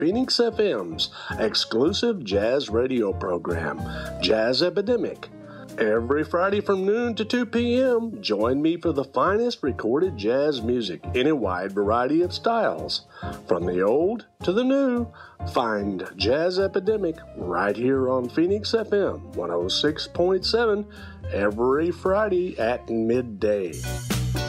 Phoenix FM's exclusive jazz radio program, Jazz Epidemic. Every Friday from noon to 2 p.m., join me for the finest recorded jazz music in a wide variety of styles. From the old to the new, find Jazz Epidemic right here on Phoenix FM 106.7 every Friday at midday.